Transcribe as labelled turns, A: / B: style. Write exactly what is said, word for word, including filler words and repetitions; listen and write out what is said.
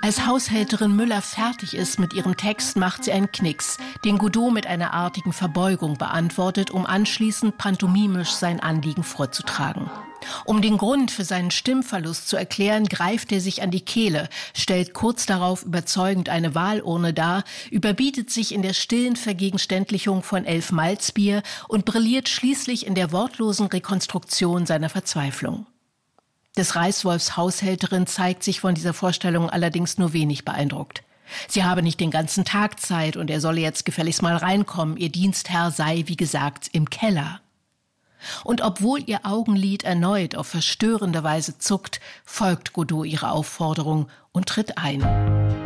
A: Als Haushälterin Müller fertig ist mit ihrem Text, macht sie einen Knicks, den Godot mit einer artigen Verbeugung beantwortet, um anschließend pantomimisch sein Anliegen vorzutragen. Um den Grund für seinen Stimmverlust zu erklären, greift er sich an die Kehle, stellt kurz darauf überzeugend eine Wahlurne dar, überbietet sich in der stillen Vergegenständlichung von elf Malzbier und brilliert schließlich in der wortlosen Rekonstruktion seiner Verzweiflung. Des Reißwolfs Haushälterin zeigt sich von dieser Vorstellung allerdings nur wenig beeindruckt. Sie habe nicht den ganzen Tag Zeit und er solle jetzt gefälligst mal reinkommen. Ihr Dienstherr sei, wie gesagt, im Keller. Und obwohl ihr Augenlid erneut auf verstörende Weise zuckt, folgt Godot ihrer Aufforderung und tritt ein.